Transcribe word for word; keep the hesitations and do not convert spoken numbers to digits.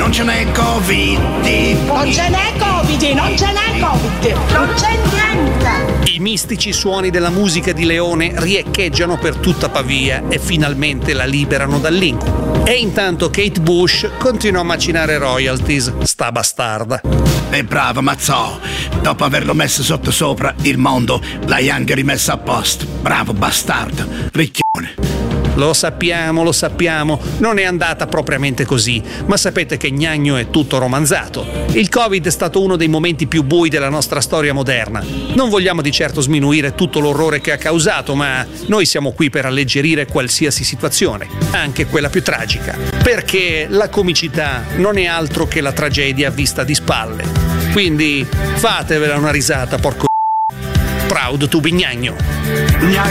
non ce n'è Covid. Non ce n'è Covid, non ce n'è Covid, non c'è niente. I mistici suoni della musica di Leone riecheggiano per tutta Pavia e finalmente la liberano dall'incubo. E intanto Kate Bush continua a macinare royalties, sta bastarda. E bravo Mazzò, dopo averlo messo sotto sopra il mondo, l'hai anche rimessa a posto. Bravo bastardo, ricchione. Lo sappiamo, lo sappiamo, non è andata propriamente così, ma sapete che Gnagno è tutto romanzato. Il Covid è stato uno dei momenti più bui della nostra storia moderna. Non vogliamo di certo sminuire tutto l'orrore che ha causato, ma noi siamo qui per alleggerire qualsiasi situazione, anche quella più tragica. Perché la comicità non è altro che la tragedia vista di spalle. Quindi fatevela una risata, porco. Proud to be Gnagno.